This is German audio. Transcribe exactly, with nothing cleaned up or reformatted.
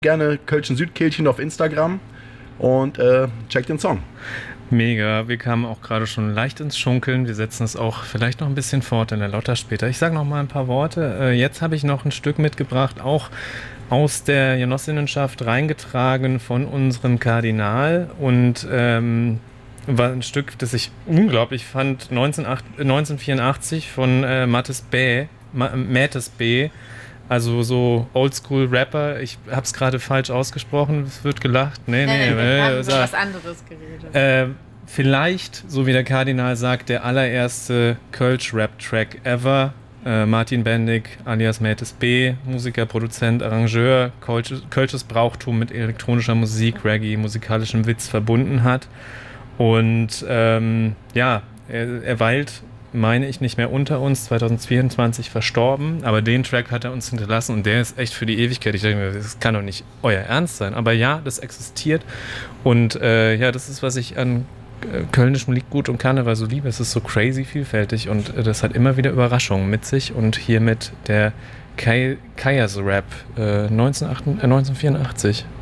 gerne Kölschen Südkehlchen auf Instagram und äh, checkt den Song. Mega, wir kamen auch gerade schon leicht ins Schunkeln. Wir setzen es auch vielleicht noch ein bisschen fort in der Lotta später. Ich sage noch mal ein paar Worte. Äh, jetzt habe ich noch ein Stück mitgebracht, auch aus der Genossinnenschaft reingetragen von unserem Kardinal und ähm, war ein Stück, das ich unglaublich fand, neunzehnhundertvierundachtzig von äh, Mattes B. Ma- Mattes B. Also so Oldschool-Rapper. Ich habe es gerade falsch ausgesprochen. Es wird gelacht. Nee, nee, nee. Wir haben äh, über was anderes geredet. Äh, vielleicht, so wie der Kardinal sagt, der allererste Kölsch-Rap-Track ever. Äh, Martin Bendig alias Mattes B., Musiker, Produzent, Arrangeur, Kölsches, Kölsches Brauchtum mit elektronischer Musik, Reggae, musikalischem Witz verbunden hat. Und ähm, ja, er, er weilt, meine ich, nicht mehr unter uns, zwanzig vierundzwanzig verstorben, aber den Track hat er uns hinterlassen und der ist echt für die Ewigkeit. Ich denke mir, das kann doch nicht euer Ernst sein, aber ja, das existiert und äh, ja, das ist, was ich an äh, kölnischem Liedgut und Karneval so liebe. Es ist so crazy vielfältig und äh, das hat immer wieder Überraschungen mit sich und hiermit der Kayas Rap äh, neunzehnhundertvierundachtzig.